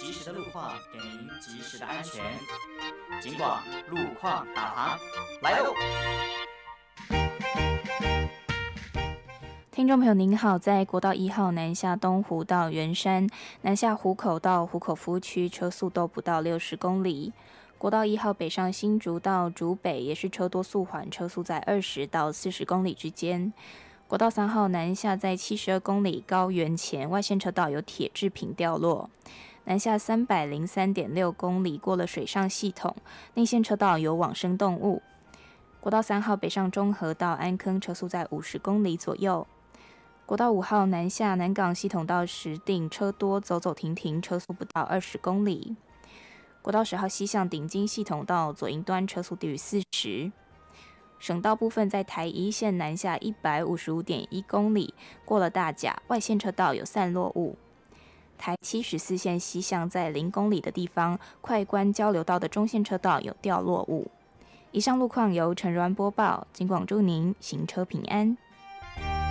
及时的路况，给您及时的安全。警广路况导航来喽！ 听众朋友您好，在国道1号南下东湖到圆山，南下湖口到湖口服务区车速都不到60公里。国道1号北上新竹到竹北也是车多速缓，车速在20到40公里之间。国道3号南下在72公里高原前，外线车道有铁制品掉落。南下303.6公里过了水上系统，内线车道有往生动物。国道3号北上中和到安坑，车速在50公里左右。国道5号南下南港系统到石碇，车多走走停停，车速不到20公里。国道10号西向顶金系统到左营端，车速低于40。省道部分在台一线南下155.1公里，过了大甲，外线车道有散落物。台74线西向在0公里的地方，快关交流道的中线车道有掉落物。以上路况由陈如安播报，警广祝您行车平安。